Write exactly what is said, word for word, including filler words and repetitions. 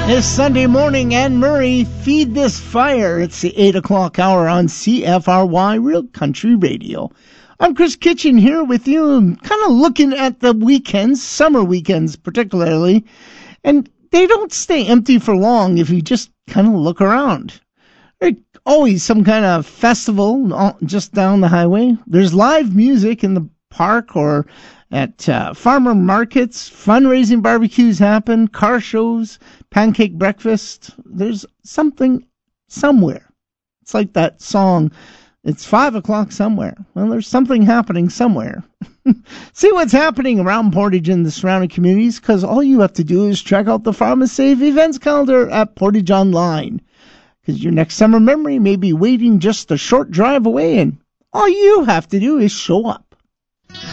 This Sunday morning, Anne Murray, Feed This Fire. It's the eight o'clock hour on C F R Y Real Country Radio. I'm Chris Kitchen here with you, kind of looking at the weekends, summer weekends particularly, and they don't stay empty for long if you just kind of look around. There's always some kind of festival just down the highway. There's live music in the park or at uh, farmer markets. Fundraising barbecues happen, car shows, pancake breakfast. There's something somewhere. It's like that song, it's five o'clock somewhere. Well, there's something happening somewhere. See what's happening around Portage and the surrounding communities, because all you have to do is check out the Farm Safe events calendar at Portage Online, because your next summer memory may be waiting just a short drive away, and all you have to do is show up.